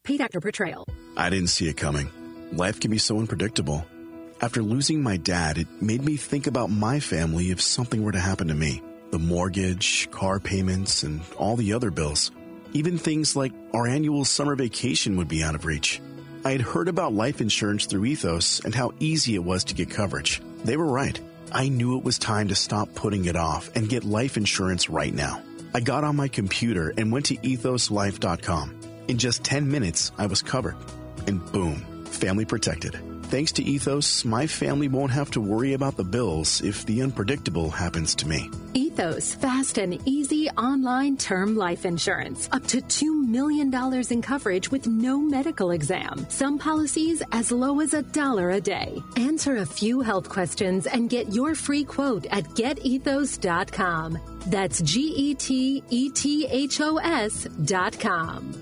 Paid actor portrayal. I didn't see it coming. Life can be so unpredictable. After losing my dad, it made me think about my family if something were to happen to me. The mortgage, car payments, and all the other bills. Even things like our annual summer vacation would be out of reach. I had heard about life insurance through Ethos and how easy it was to get coverage. They were right. I knew it was time to stop putting it off and get life insurance right now. I got on my computer and went to ethoslife.com. In just 10 minutes, I was covered. And boom, family protected. Thanks to Ethos, my family won't have to worry about the bills if the unpredictable happens to me. Ethos, fast and easy online term life insurance. Up to $2 million in coverage with no medical exam. Some policies as low as $1 a day. Answer a few health questions and get your free quote at getethos.com. That's GETETHOS.com.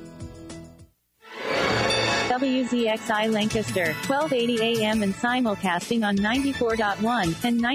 WZXI Lancaster, 1280 AM and simulcasting on 94.1 and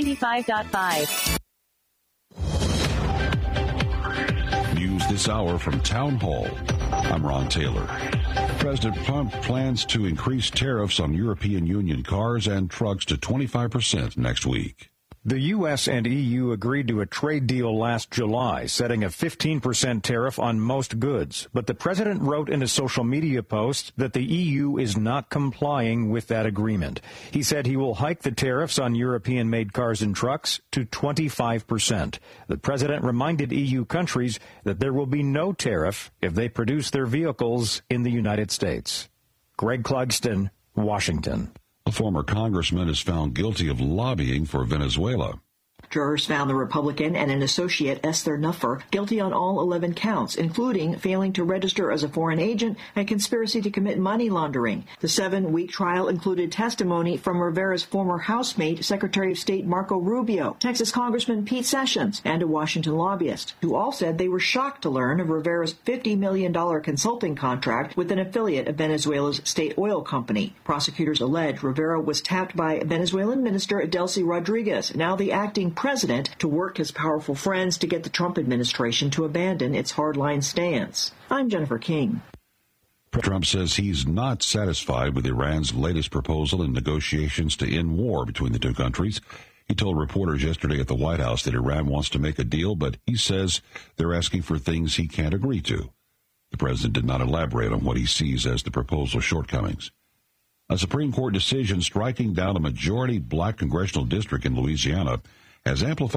95.5. News this hour from Town Hall. I'm Ron Taylor. President Trump plans to increase tariffs on European Union cars and trucks to 25% next week. The U.S. and EU agreed to a trade deal last July, setting a 15% tariff on most goods. But the president wrote in a social media post that the EU is not complying with that agreement. He said he will hike the tariffs on European-made cars and trucks to 25%. The president reminded EU countries that there will be no tariff if they produce their vehicles in the United States. Greg Clugston, Washington. A former congressman is found guilty of lobbying for Venezuela. Jurors found the Republican and an associate, Esther Nuffer, guilty on all 11 counts, including failing to register as a foreign agent and conspiracy to commit money laundering. The 7-week trial included testimony from Rivera's former housemate, Secretary of State Marco Rubio, Texas Congressman Pete Sessions, and a Washington lobbyist, who all said they were shocked to learn of Rivera's $50 million consulting contract with an affiliate of Venezuela's state oil company. Prosecutors allege Rivera was tapped by Venezuelan Minister Delcy Rodriguez, now the acting president, to work his powerful friends to get the Trump administration to abandon its hardline stance. I'm Jennifer King. Trump says he's not satisfied with Iran's latest proposal in negotiations to end war between the two countries. He told reporters yesterday at the White House that Iran wants to make a deal, but he says they're asking for things he can't agree to. The president did not elaborate on what he sees as the proposal's shortcomings. A Supreme Court decision striking down a majority black congressional district in Louisiana has amplified